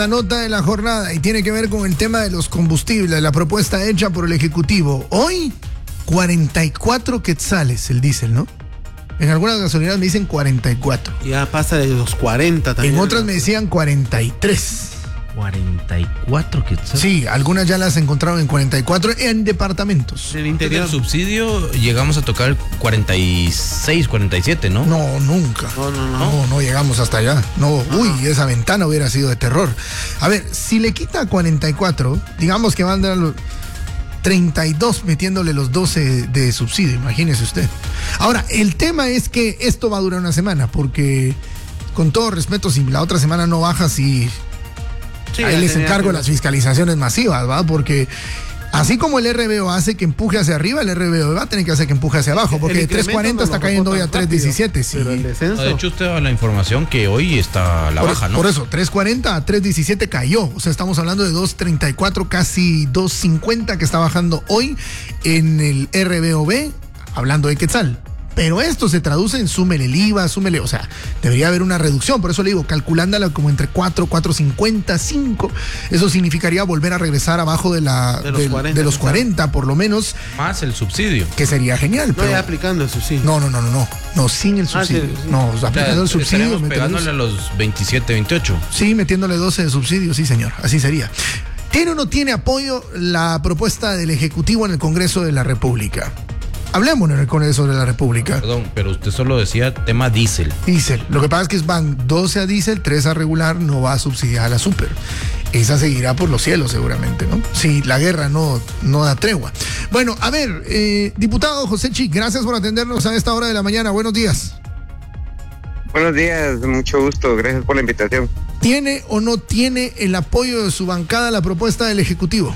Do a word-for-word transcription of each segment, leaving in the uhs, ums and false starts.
La nota de la jornada y tiene que ver con el tema de los combustibles, la propuesta hecha por el Ejecutivo. Hoy, cuarenta y cuatro quetzales el diésel, ¿no? En algunas gasolineras me dicen cuarenta y cuatro. Ya pasa de los cuarenta también. En otras me decían cuarenta y tres. cuarenta y cuatro quetzales. Sí, algunas ya las encontraron en cuarenta y cuatro en departamentos. En el interior del subsidio llegamos a tocar cuarenta y seis, cuarenta y siete, ¿no? No, nunca. No, no, no. No, no llegamos hasta allá. No, No, uy, no. esa ventana hubiera sido de terror. A ver, si le quita cuarenta y cuatro, digamos que van a dar los treinta y dos metiéndole los doce de subsidio, imagínese usted. Ahora, el tema es que esto va a durar una semana, porque con todo respeto, si la otra semana no baja, si Sí, ahí ya les tenía encargo que- las fiscalizaciones masivas, ¿va? Porque así como el R B O hace que empuje hacia arriba, el R B O va a tener que hacer que empuje hacia abajo, porque El de tres incremento cuarenta no está lo cayendo bajó hoy a tan tres rápido, diecisiete. Sí. Pero el descenso. No, de hecho, usted da la información que hoy está a la Por, baja, ¿no? por eso, tres cuarenta a tres diecisiete cayó. O sea, estamos hablando de dos treinta y cuatro, casi dos cincuenta que está bajando hoy en el R B O B, hablando de Quetzal. Pero esto se traduce en súmele el I V A, súmele, o sea, debería haber una reducción. Por eso le digo, calculándola como entre cuatro, cuatro cincuenta, cinco, eso significaría volver a regresar abajo de, la, De los del- cuarenta, de los cuarenta, por lo menos, Más el subsidio. que sería genial. No, pero- ya aplicando eso, sí. no, no, no, no, no, no, sin el Ah, subsidio. sí, sí. No, O sea, aplicando el subsidio. estaremos métele pegándole a los veintisiete, veintiocho. Sí, metiéndole doce de subsidio, sí, señor, así sería. ¿Tiene o no tiene apoyo la propuesta del Ejecutivo en el Congreso de la República? Hablemos en el Congreso de la República. Perdón, pero usted solo decía tema diésel. Diésel. Lo que pasa es que van doce a diésel, tres a regular, no va a subsidiar a la super. Esa seguirá por los cielos seguramente, ¿no? Si la guerra no, no da tregua. Bueno, a ver, eh, diputado José Chi, gracias por atendernos a esta hora de la mañana. Buenos días. Buenos días, mucho gusto, gracias por la invitación. ¿Tiene o no tiene el apoyo de su bancada a la propuesta del Ejecutivo?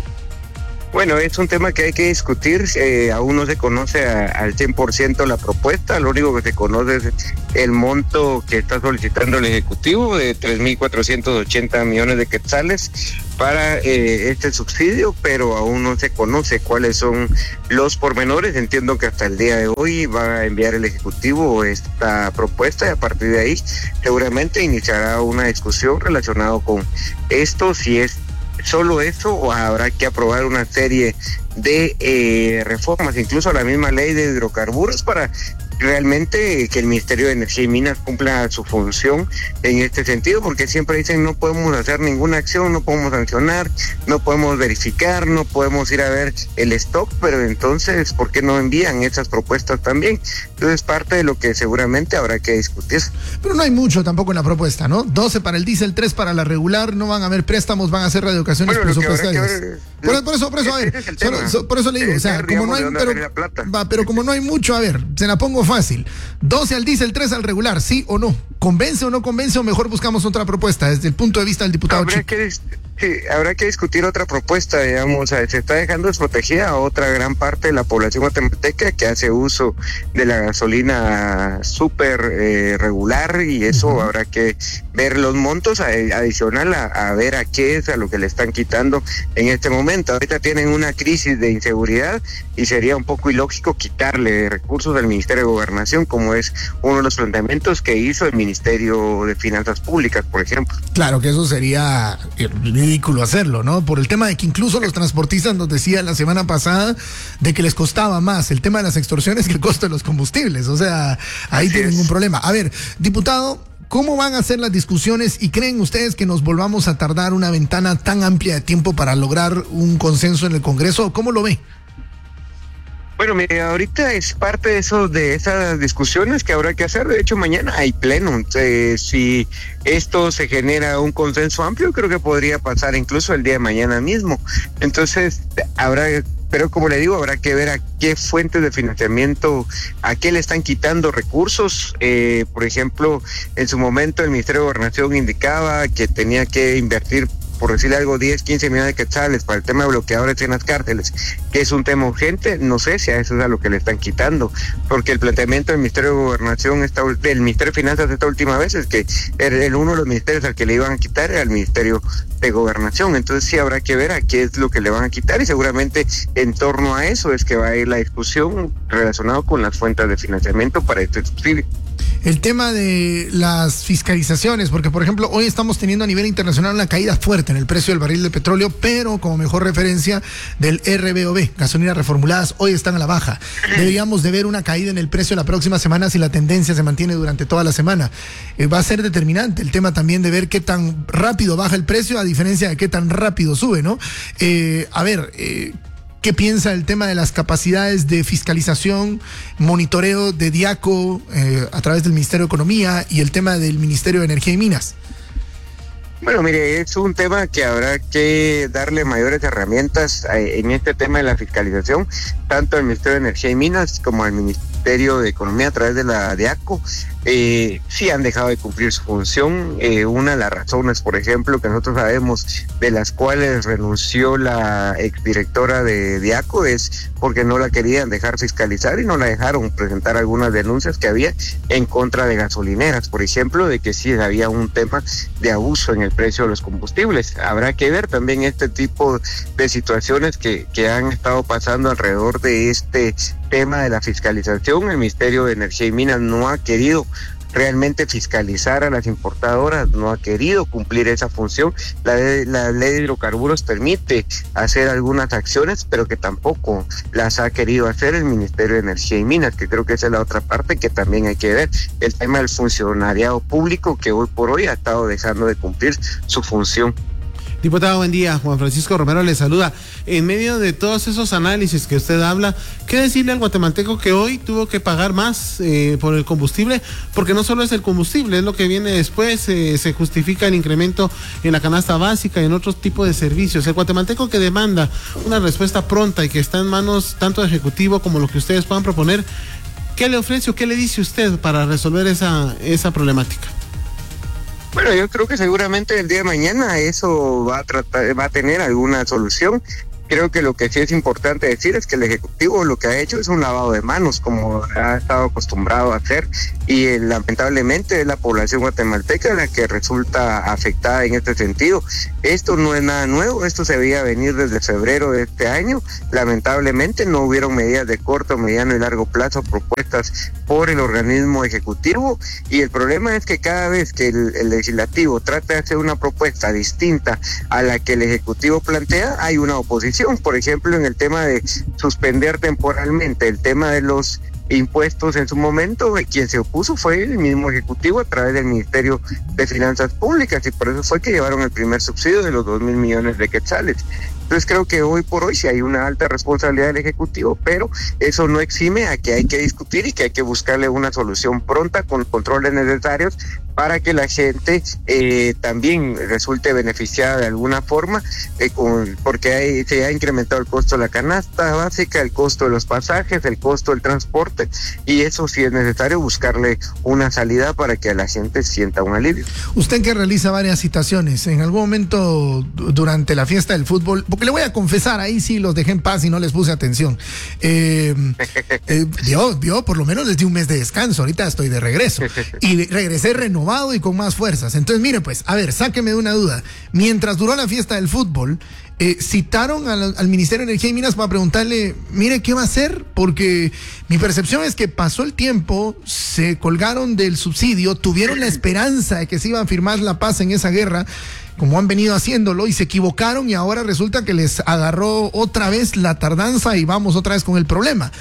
Bueno, es un tema que hay que discutir, eh, aún no se conoce a- al cien por ciento la propuesta, lo único que se conoce es el monto que está solicitando el Ejecutivo de tres mil cuatrocientos ochenta millones de quetzales para eh, este subsidio, pero aún no se conoce cuáles son los pormenores. Entiendo que hasta el día de hoy va a enviar el Ejecutivo esta propuesta y a partir de ahí seguramente iniciará una discusión relacionada con esto, si es solo eso o habrá que aprobar una serie de eh, reformas, incluso a la misma ley de hidrocarburos, para realmente que el Ministerio de Energía y Minas cumpla su función en este sentido, porque siempre dicen no podemos hacer ninguna acción, no podemos sancionar, no podemos verificar, no podemos ir a ver el stock, pero entonces ¿por qué no envían esas propuestas también? Entonces parte de lo que seguramente habrá que discutir. Pero no hay mucho tampoco en la propuesta, ¿no? doce para el diésel, tres para la regular, no van a haber préstamos, van a hacer reeducaciones Bueno, lo que habrá que presupuestarias. ver es- Por, por eso, por eso, a ver, ese es el solo- tema. so- por eso le digo, o sea, Es ver, como no digamos, hay, de dónde pero, va a venir la plata. va, pero como no hay mucho, a ver, se la pongo fácil. doce al diésel, tres al regular, ¿sí o no? ¿Convence o no convence o mejor buscamos otra propuesta desde el punto de vista del diputado Habrá Chico? que, dis- sí, habrá que discutir otra propuesta, digamos, eh, se está dejando desprotegida a otra gran parte de la población guatemalteca que hace uso de la gasolina súper eh, regular, y eso Ujú. habrá que ver los montos a- adicional a, a ver a qué es a lo que le están quitando en este momento. Ahorita tienen una crisis de inseguridad y sería un poco ilógico quitarle recursos al Ministerio de Gobernación, como es uno de los planteamientos que hizo el Ministerio de Finanzas Públicas, por ejemplo. Claro que eso sería eh, ridículo hacerlo, ¿no? Por el tema de que incluso los transportistas nos decían la semana pasada de que les costaba más el tema de las extorsiones que el costo de los combustibles. O sea, ahí Así tienen es. un problema. A ver, diputado, ¿cómo van a ser las discusiones y creen ustedes que nos volvamos a tardar una ventana tan amplia de tiempo para lograr un consenso en el Congreso? ¿Cómo lo ve? Bueno, mire, ahorita es parte de eso, de esas discusiones que habrá que hacer. De hecho, mañana hay pleno. Eh, si esto se genera un consenso amplio, creo que podría pasar incluso el día de mañana mismo. Entonces, habrá, pero como le digo, habrá que ver a qué fuentes de financiamiento, a qué le están quitando recursos. Eh, por ejemplo, en su momento el Ministerio de Gobernación indicaba que tenía que invertir, por decirle algo, diez, quince millones de quetzales para el tema de bloqueadores en las cárceles, que es un tema urgente. No sé si a eso es a lo que le están quitando, porque el planteamiento del Ministerio de Gobernación, esta, del Ministerio de Finanzas esta última vez, es que el, el uno de los ministerios al que le iban a quitar era el Ministerio de Gobernación. Entonces sí habrá que ver a qué es lo que le van a quitar, y seguramente en torno a eso es que va a ir la discusión relacionada con las fuentes de financiamiento para este subsidio. El tema de las fiscalizaciones, porque por ejemplo hoy estamos teniendo a nivel internacional una caída fuerte en el precio del barril de petróleo, pero como mejor referencia del R B O B, gasolinas reformuladas hoy están a la baja. Deberíamos de ver una caída en el precio la próxima semana si la tendencia se mantiene durante toda la semana. Eh, va a ser determinante el tema también de ver qué tan rápido baja el precio a diferencia de qué tan rápido sube, ¿no? Eh, a ver, eh, ¿qué piensa el tema de las capacidades de fiscalización, monitoreo de DIACO eh, a través del Ministerio de Economía y el tema del Ministerio de Energía y Minas? Bueno, mire, es un tema que habrá que darle mayores herramientas eh, en este tema de la fiscalización, tanto al Ministerio de Energía y Minas como al Ministerio de Economía a través de la DIACO. Eh, sí han dejado de cumplir su función. Eh, una de las razones, por ejemplo, que nosotros sabemos de las cuales renunció la exdirectora de DIACO es porque no la querían dejar fiscalizar y no la dejaron presentar algunas denuncias que había en contra de gasolineras, por ejemplo, de que sí había un tema de abuso en el precio de los combustibles. Habrá que ver también este tipo de situaciones que, que han estado pasando alrededor de este tema de la fiscalización. El Ministerio de Energía y Minas no ha querido realmente fiscalizar a las importadoras, no ha querido cumplir esa función. La, la ley de hidrocarburos permite hacer algunas acciones, pero que tampoco las ha querido hacer el Ministerio de Energía y Minas, que creo que esa es la otra parte que también hay que ver. El tema del funcionariado público, que hoy por hoy ha estado dejando de cumplir su función. Diputado, buen día. Juan Francisco Romero le saluda. En medio de todos esos análisis que usted habla, ¿qué decirle al guatemalteco que hoy tuvo que pagar más eh, por el combustible? Porque no solo es el combustible, es lo que viene después, eh, se justifica el incremento en la canasta básica y en otros tipos de servicios. El guatemalteco que demanda una respuesta pronta y que está en manos tanto del Ejecutivo como lo que ustedes puedan proponer, ¿qué le ofrece o qué le dice usted para resolver esa, esa problemática? Bueno, yo creo que seguramente el día de mañana eso va a tratar, va a tener alguna solución. Creo que lo que sí es importante decir es que el Ejecutivo lo que ha hecho es un lavado de manos, como ha estado acostumbrado a hacer, y eh, lamentablemente es la población guatemalteca la que resulta afectada en este sentido. Esto no es nada nuevo, esto se veía venir desde febrero de este año. Lamentablemente no hubieron medidas de corto, mediano y largo plazo propuestas por el organismo ejecutivo, y el problema es que cada vez que el, el legislativo trata de hacer una propuesta distinta a la que el Ejecutivo plantea, hay una oposición. Por ejemplo, en el tema de suspender temporalmente el tema de los impuestos en su momento, quien se opuso fue el mismo Ejecutivo a través del Ministerio de Finanzas Públicas, y por eso fue que llevaron el primer subsidio de los dos mil millones de quetzales. Entonces creo que hoy por hoy sí hay una alta responsabilidad del Ejecutivo, pero eso no exime a que hay que discutir y que hay que buscarle una solución pronta con controles necesarios para que la gente eh, también resulte beneficiada de alguna forma, eh, con, porque hay, se ha incrementado el costo de la canasta básica, el costo de los pasajes, el costo del transporte, y eso sí es necesario buscarle una salida para que la gente sienta un alivio. Usted que realiza varias citaciones, en algún momento durante la fiesta del fútbol, porque le voy a confesar, ahí sí los dejé en paz y no les puse atención, eh, eh, yo, yo por lo menos les di un mes de descanso, ahorita estoy de regreso, y regresé renovado y con más fuerzas. Entonces, mire pues, a ver, sáqueme de una duda. Mientras duró la fiesta del fútbol, eh, citaron al, al Ministerio de Energía y Minas para preguntarle, mire, ¿qué va a hacer? Porque mi percepción es que pasó el tiempo, se colgaron del subsidio, tuvieron la esperanza de que se iba a firmar la paz en esa guerra, como han venido haciéndolo, y se equivocaron, y ahora resulta que les agarró otra vez la tardanza y vamos otra vez con el problema.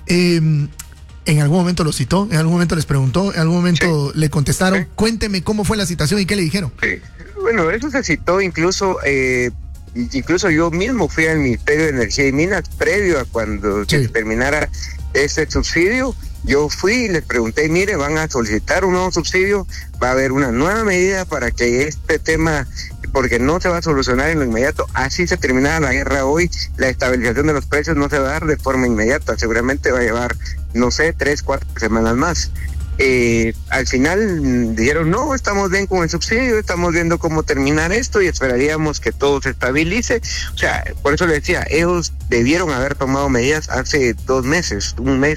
Eh, ¿En algún momento lo citó? ¿En algún momento les preguntó? ¿En algún momento sí le contestaron? Sí. Cuénteme cómo fue la citación y qué le dijeron. Sí. Bueno, eso se citó incluso, eh, incluso yo mismo fui al Ministerio de Energía y Minas previo a cuando sí. se terminara ese subsidio. Yo fui y les pregunté, mire, van a solicitar un nuevo subsidio, va a haber una nueva medida para que este tema, porque no se va a solucionar en lo inmediato, así se terminara la guerra hoy, la estabilización de los precios no se va a dar de forma inmediata, seguramente va a llevar, no sé, tres, cuatro semanas más. Eh, al final dijeron, no, estamos bien con el subsidio, estamos viendo cómo terminar esto y esperaríamos que todo se estabilice. O sea, por eso le decía, ellos debieron haber tomado medidas hace dos meses, un mes,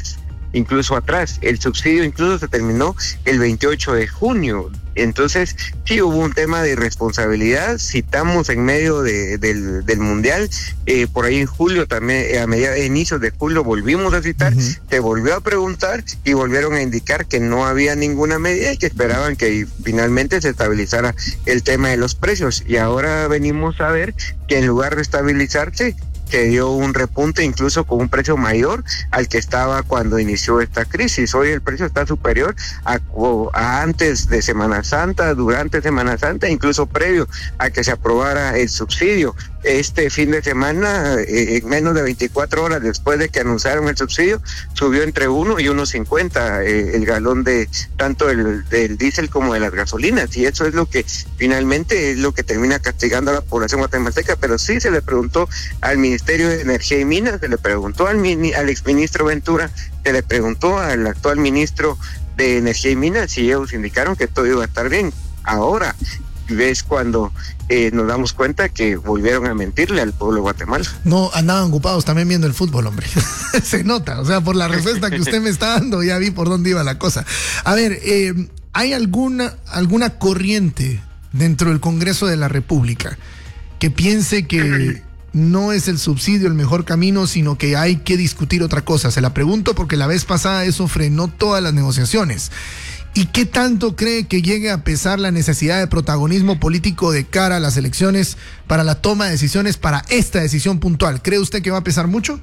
incluso atrás. El subsidio incluso se terminó el veintiocho de junio. Entonces, sí hubo un tema de irresponsabilidad. Citamos en medio de, del, del Mundial, eh, por ahí en julio también, a mediados, inicios de julio volvimos a citar, uh-huh. Se volvió a preguntar y volvieron a indicar que no había ninguna medida y que esperaban que finalmente se estabilizara el tema de los precios. Y ahora venimos a ver que en lugar de estabilizarse, que dio un repunte incluso con un precio mayor al que estaba cuando inició esta crisis. Hoy el precio está superior a, a antes de Semana Santa, durante Semana Santa, incluso previo a que se aprobara el subsidio. Este fin de semana, eh, en menos de veinticuatro horas después de que anunciaron el subsidio, subió entre uno y uno cincuenta eh, el galón de tanto el, del diésel como de las gasolinas, y eso es lo que finalmente es lo que termina castigando a la población guatemalteca. Pero sí se le preguntó al Ministerio de Energía y Minas, se le preguntó al, mini, al exministro Ventura, se le preguntó al actual ministro de Energía y Minas, y ellos indicaron que todo iba a estar bien. Ahora ves cuando eh, nos damos cuenta que volvieron a mentirle al pueblo de Guatemala. No, andaban ocupados también viendo el fútbol, hombre. Se nota, o sea, por la respuesta que usted me está dando, ya vi por dónde iba la cosa. A ver, eh, ¿hay alguna, alguna corriente dentro del Congreso de la República que piense que no es el subsidio el mejor camino, sino que hay que discutir otra cosa? Se la pregunto porque la vez pasada eso frenó todas las negociaciones. ¿Y qué tanto cree que llegue a pesar la necesidad de protagonismo político de cara a las elecciones para la toma de decisiones para esta decisión puntual? ¿Cree usted que va a pesar mucho?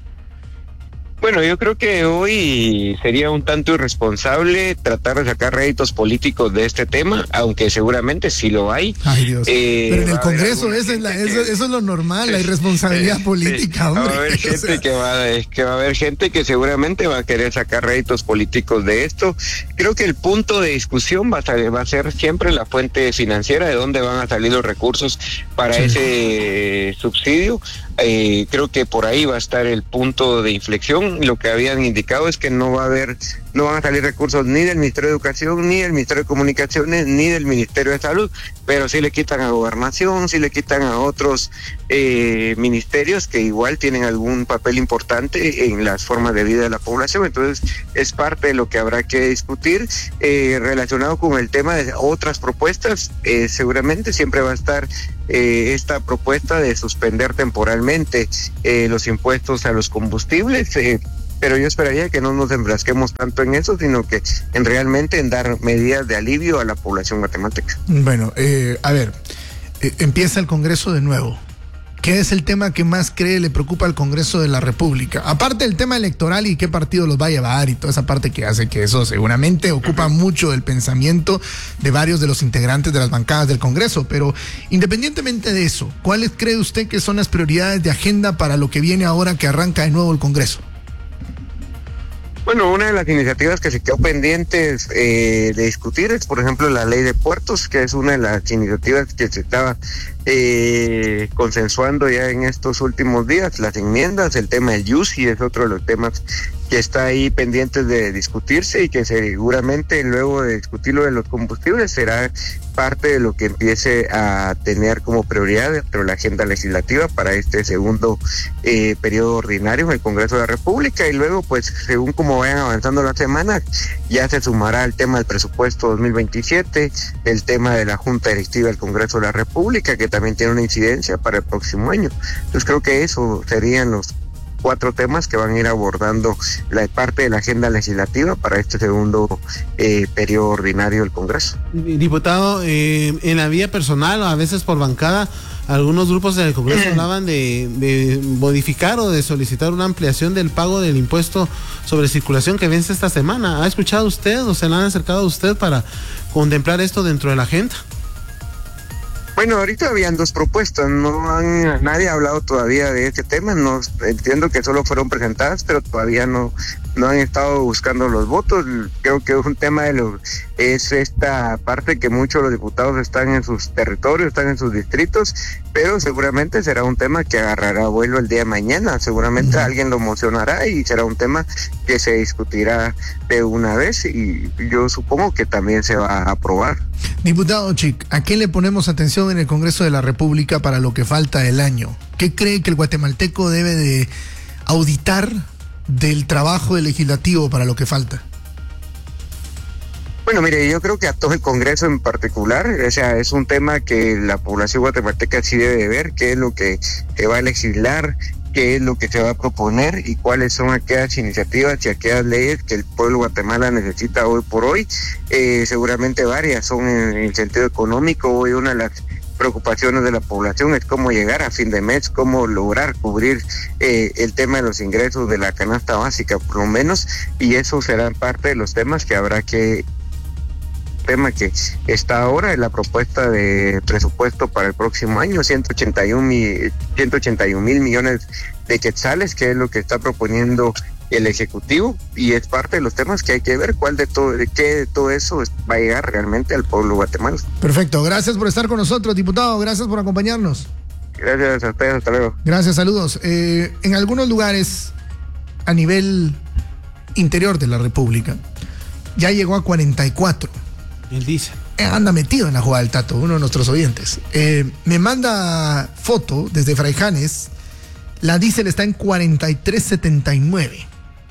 Bueno, yo creo que hoy sería un tanto irresponsable tratar de sacar réditos políticos de este tema, aunque seguramente sí lo hay. Ay, Dios. Eh, Pero en el Congreso esa es la, eso, eso es lo normal, la irresponsabilidad eh, política, sí. hombre. Va a haber gente o sea... que va que va a haber gente que seguramente va a querer sacar réditos políticos de esto. Creo que el punto de discusión va a, ser, va a ser siempre la fuente financiera, de dónde van a salir los recursos para sí. ese subsidio. Eh, creo que por ahí va a estar el punto de inflexión. Lo que habían indicado es que no va a haber, no van a salir recursos ni del Ministerio de Educación, ni del Ministerio de Comunicaciones, ni del Ministerio de Salud, pero sí le quitan a Gobernación, sí le quitan a otros eh, ministerios que igual tienen algún papel importante en las formas de vida de la población. Entonces es parte de lo que habrá que discutir. Eh, relacionado con el tema de otras propuestas, eh, seguramente siempre va a estar eh, esta propuesta de suspender temporalmente eh, los impuestos a los combustibles, eh, pero yo esperaría que no nos enfrasquemos tanto en eso, sino que en realmente en dar medidas de alivio a la población guatemalteca. Bueno, eh, a ver, eh, empieza el Congreso de nuevo. ¿Qué es el tema que más cree le preocupa al Congreso de la República? Aparte del tema electoral y qué partido los va a llevar y toda esa parte que hace que eso seguramente ocupa mucho del pensamiento de varios de los integrantes de las bancadas del Congreso, pero independientemente de eso, ¿cuáles cree usted que son las prioridades de agenda para lo que viene ahora que arranca de nuevo el Congreso? Bueno, una de las iniciativas que se quedó pendientes eh, de discutir es, por ejemplo, la ley de puertos, que es una de las iniciativas que se estaba eh, consensuando ya en estos últimos días. Las enmiendas, el tema del U C I es otro de los temas que está ahí pendientes de discutirse y que seguramente luego de discutir lo de los combustibles será parte de lo que empiece a tener como prioridad dentro de la agenda legislativa para este segundo eh, periodo ordinario en el Congreso de la República. Y luego, pues, según como vayan avanzando las semanas, ya se sumará el tema del presupuesto dos mil veintisiete, el tema de la Junta Directiva del Congreso de la República, que también tiene una incidencia para el próximo año. Entonces creo que eso serían los cuatro temas que van a ir abordando la parte de la agenda legislativa para este segundo eh, periodo ordinario del Congreso. Diputado, eh, en la vía personal o a veces por bancada, algunos grupos del Congreso hablaban de, de modificar o de solicitar una ampliación del pago del impuesto sobre circulación que vence esta semana. ¿Ha escuchado usted o se le han acercado a usted para contemplar esto dentro de la agenda? Bueno, ahorita habían dos propuestas, no han, nadie ha hablado todavía de este tema, no entiendo que solo fueron presentadas, pero todavía no, no han estado buscando los votos. Creo que un tema de los, es esta parte que muchos de los diputados están en sus territorios, están en sus distritos, pero seguramente será un tema que agarrará vuelo el día de mañana, seguramente uh-huh. alguien lo mocionará y será un tema que se discutirá de una vez y yo supongo que también se va a aprobar. Diputado Chic, ¿a qué le ponemos atención en el Congreso de la República para lo que falta del año? ¿Qué cree que el guatemalteco debe de auditar del trabajo del legislativo para lo que falta? Bueno, mire, yo creo que a todo el Congreso en particular, o sea, es un tema que la población guatemalteca sí debe ver, qué es lo que se va a legislar, qué es lo que se va a proponer y cuáles son aquellas iniciativas y aquellas leyes que el pueblo de Guatemala necesita hoy por hoy. Eh, seguramente varias son en el sentido económico. Hoy una de las preocupaciones de la población es cómo llegar a fin de mes, cómo lograr cubrir eh, el tema de los ingresos de la canasta básica, por lo menos, y eso será parte de los temas que habrá que tema que está ahora en la propuesta de presupuesto para el próximo año, ciento ochenta y un mil millones de quetzales, que es lo que está proponiendo el Ejecutivo, y es parte de los temas que hay que ver cuál de todo, de qué de todo eso va a llegar realmente al pueblo guatemalteco. Perfecto, gracias por estar con nosotros, diputado, gracias por acompañarnos. Gracias a ustedes, hasta luego. Gracias, saludos. Eh, en algunos lugares a nivel interior de la República ya llegó a cuarenta y cuatro. Él dice. Anda metido en la jugada del Tato, uno de nuestros oyentes. Eh, me manda foto desde Fraijanes. La diésel está en cuarenta y tres setenta y nueve.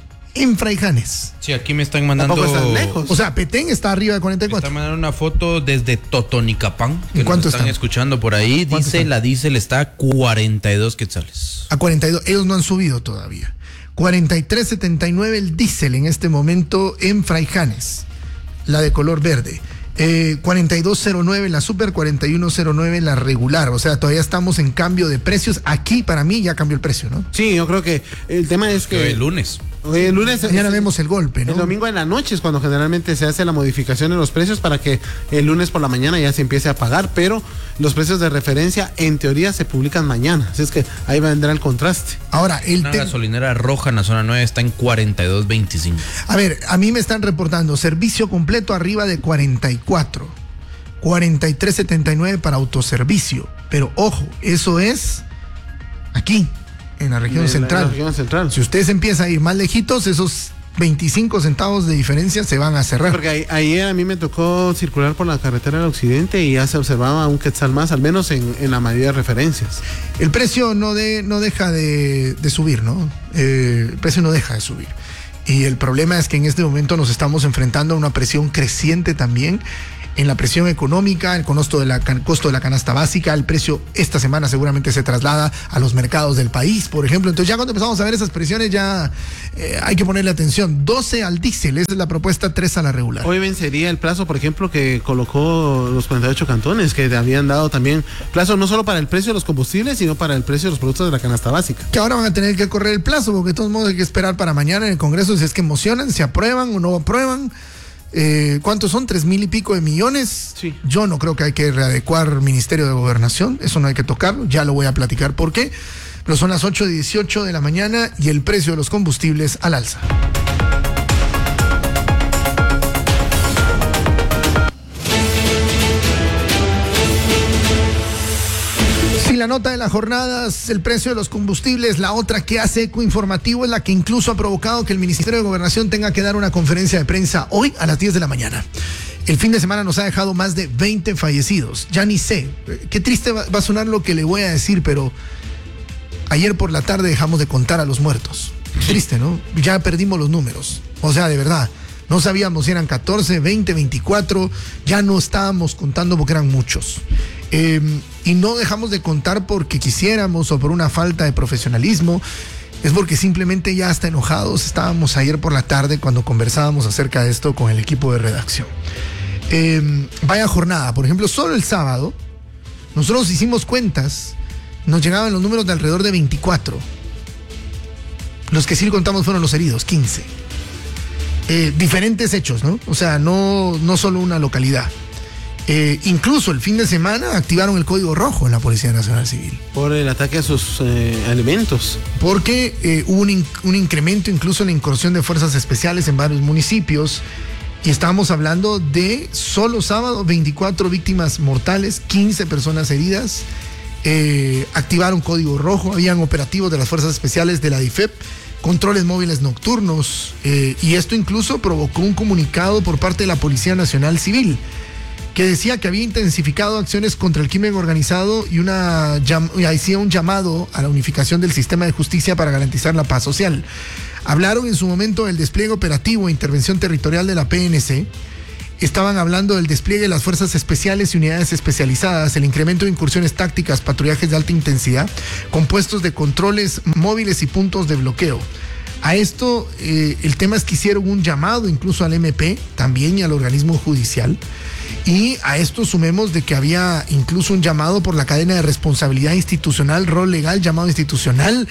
En Fraijanes. Sí, aquí me están mandando. Tampoco están lejos. O sea, Petén está arriba de cuarenta y cuatro. Me están mandando una foto desde Totonicapán. Que ¿En cuánto nos están están? escuchando por ahí. Dice están? la diésel está a cuarenta y dos quetzales. A cuarenta y dos. Ellos no han subido todavía. cuarenta y tres setenta y nueve el diésel en este momento en Fraijanes. La de color verde. Eh, cuarenta y dos cero nueve la super, cuarenta y uno cero nueve la regular. O sea, todavía estamos en cambio de precios. Aquí para mí ya cambió el precio, ¿no? Sí, yo creo que el tema es que El lunes. Hoy el lunes. Mañana es, vemos el golpe, ¿no? El domingo en la noche es cuando generalmente se hace la modificación en los precios para que el lunes por la mañana ya se empiece a pagar, pero los precios de referencia en teoría se publican mañana. Así es que ahí vendrá el contraste. Ahora, el Una te... gasolinera roja en la zona nueve está en cuarenta y dos veinticinco. A ver, a mí me están reportando servicio completo arriba de cuarenta y cuatro. cuarenta y tres setenta y nueve para autoservicio. Pero ojo, eso es aquí, en la región En la- central. en la región central. Si usted se empieza a ir más lejitos, esos veinticinco centavos de diferencia se van a cerrar. Porque a- ayer a mí me tocó circular por la carretera del occidente y ya se observaba un quetzal más, al menos en, en la mayoría de referencias. El precio no, de, no deja de, de subir, ¿no? Eh, el precio no deja de subir. Y el problema es que en este momento nos estamos enfrentando a una presión creciente también en la presión económica, el costo de la, costo de la canasta básica. El precio esta semana seguramente se traslada a los mercados del país, por ejemplo. Entonces ya cuando empezamos a ver esas presiones ya eh, hay que ponerle atención. doce al diésel, esa es la propuesta, tres a la regular. Hoy vencería el plazo, por ejemplo, que colocó los cuarenta y ocho cantones, que habían dado también plazo no solo para el precio de los combustibles, sino para el precio de los productos de la canasta básica. Que ahora van a tener que correr el plazo, porque de todos modos hay que esperar para mañana en el Congreso si es que emocionan, si aprueban o no aprueban. Eh, ¿Cuántos son? ¿Tres mil y pico de millones? Sí. Yo no creo que hay que readecuar Ministerio de Gobernación, eso no hay que tocarlo, ya lo voy a platicar por qué. Pero son las ocho dieciocho de la mañana y el precio de los combustibles al alza. Sí, la nota de la jornada es el precio de los combustibles. La otra que hace eco informativo es la que incluso ha provocado que el Ministerio de Gobernación tenga que dar una conferencia de prensa hoy a las diez de la mañana. El fin de semana nos ha dejado más de veinte fallecidos. Ya ni sé, qué triste va a sonar lo que le voy a decir, pero ayer por la tarde dejamos de contar a los muertos. Triste, ¿no? Ya perdimos los números. O sea, de verdad, no sabíamos si eran catorce, veinte, veinticuatro, ya no estábamos contando porque eran muchos. Eh, y no dejamos de contar porque quisiéramos o por una falta de profesionalismo, es porque simplemente ya hasta enojados estábamos ayer por la tarde cuando conversábamos acerca de esto con el equipo de redacción. Eh, vaya jornada, por ejemplo, solo el sábado, nosotros hicimos cuentas, nos llegaban los números de alrededor de veinticuatro. Los que sí contamos fueron los heridos, quince. Eh, diferentes hechos, ¿no? O sea, no, no solo una localidad. Eh, incluso el fin de semana activaron el código rojo en la Policía Nacional Civil. Por el ataque a sus eh, alimentos. Porque eh, hubo un, in- un incremento incluso en la incursión de fuerzas especiales en varios municipios. Y estábamos hablando de solo sábado, veinticuatro víctimas mortales, quince personas heridas. Eh, activaron código rojo, habían operativos de las fuerzas especiales de la D I F E P, controles móviles nocturnos. Eh, y esto incluso provocó un comunicado por parte de la Policía Nacional Civil. que decía que había intensificado acciones contra el crimen organizado y, una, y hacía un llamado a la unificación del sistema de justicia para garantizar la paz social. Hablaron en su momento del despliegue operativo e intervención territorial de la P N C. Estaban hablando del despliegue de las fuerzas especiales y unidades especializadas, el incremento de incursiones tácticas, patrullajes de alta intensidad, con puestos de controles móviles y puntos de bloqueo. A esto, eh, el tema es que hicieron un llamado incluso al M P, también y al organismo judicial. Y a esto sumemos de que había incluso un llamado por la cadena de responsabilidad institucional, rol legal, llamado institucional,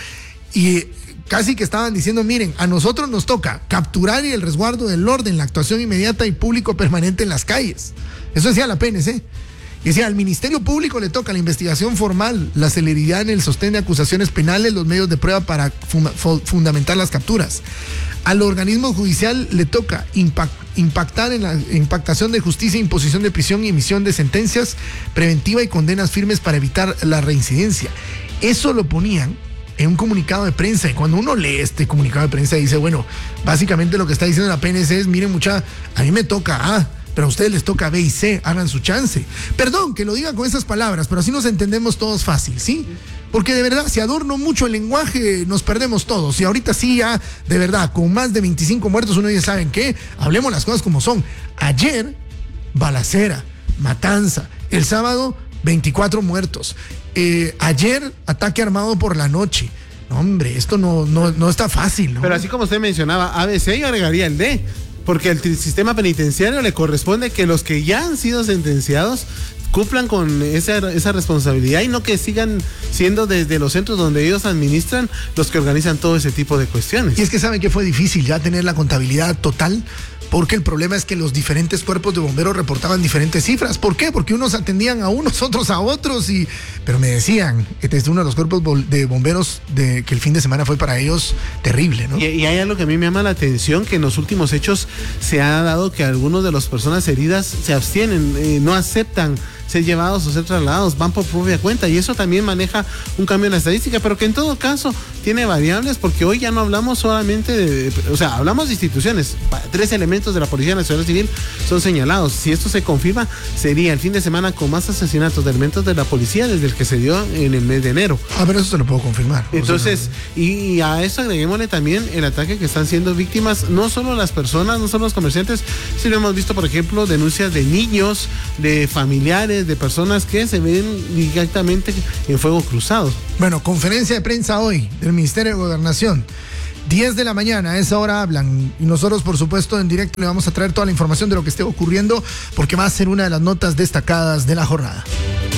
y casi que estaban diciendo, miren, a nosotros nos toca capturar y el resguardo del orden, la actuación inmediata y público permanente en las calles. Eso decía la P N C. Y decía, al Ministerio Público le toca la investigación formal, la celeridad en el sostén de acusaciones penales, los medios de prueba para funda- fundamentar las capturas. Al organismo judicial le toca impact, impactar en la impactación de justicia, imposición de prisión y emisión de sentencias preventiva y condenas firmes para evitar la reincidencia. Eso lo ponían en un comunicado de prensa, y cuando uno lee este comunicado de prensa dice, bueno, básicamente lo que está diciendo la P N C es, miren mucha, a mí me toca A, pero a ustedes les toca B y C, hagan su chance. Perdón que lo diga con esas palabras, pero así nos entendemos todos fácil, ¿sí? Porque de verdad, si adorno mucho el lenguaje, nos perdemos todos. Y ahorita sí, ya, de verdad, con más de veinticinco muertos, uno dice, ¿saben qué? Hablemos las cosas como son. Ayer, balacera, matanza. El sábado, veinticuatro muertos. Eh, ayer, ataque armado por la noche. No, hombre, esto no, no, no está fácil, ¿no? Pero así como usted mencionaba, A B C, yo agregaría el D. Porque al sistema penitenciario le corresponde que los que ya han sido sentenciados cumplan con esa, esa responsabilidad y no que sigan siendo desde los centros donde ellos administran los que organizan todo ese tipo de cuestiones. Y es que saben que fue difícil ya tener la contabilidad total, porque el problema es que los diferentes cuerpos de bomberos reportaban diferentes cifras. ¿Por qué? Porque unos atendían a unos, otros a otros, y pero me decían, este es uno de los cuerpos de bomberos de que el fin de semana fue para ellos terrible, ¿no? Y, y hay algo que a mí me llama la atención, que en los últimos hechos se ha dado que algunos de las personas heridas se abstienen, eh, no aceptan ser llevados o ser trasladados, van por propia cuenta, y eso también maneja un cambio en la estadística, pero que en todo caso tiene variables, porque hoy ya no hablamos solamente de, o sea, hablamos de instituciones. Tres elementos de la Policía Nacional Civil son señalados. Si esto se confirma, sería el fin de semana con más asesinatos de elementos de la policía desde el que se dio en el mes de enero. Ah, pero eso se lo puedo confirmar. Entonces, o sea, y a eso agreguémosle también el ataque que están siendo víctimas no solo las personas, no solo los comerciantes, sino hemos visto, por ejemplo, denuncias de niños, de familiares, de personas que se ven directamente en fuego cruzado. Bueno, conferencia de prensa hoy del Ministerio de Gobernación. diez de la mañana, a esa hora hablan. Y nosotros, por supuesto, en directo le vamos a traer toda la información de lo que esté ocurriendo, porque va a ser una de las notas destacadas de la jornada.